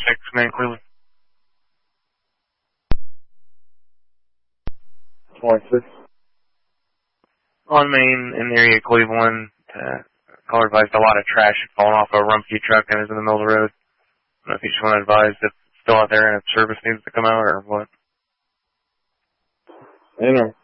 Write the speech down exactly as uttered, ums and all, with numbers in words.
six, man, Cleveland. twenty-six. On Main, in the area of Cleveland, uh, caller advised a lot of trash had fallen off a Rumpke truck and is in the middle of the road. I don't know if you just want to advise if it's still out there and if service needs to come out or what. Enter.